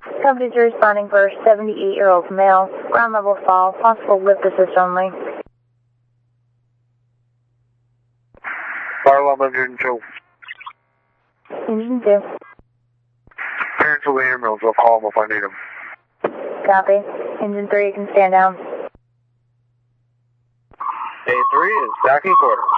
Companies are responding for 78-year-old male, ground level fall, possible lift assist only. Fire alarm engine 2. Engine 2. Cancel the ambulance, I'll call them if I need them. Copy. Engine 3, you can stand down. A3 is backing quarter.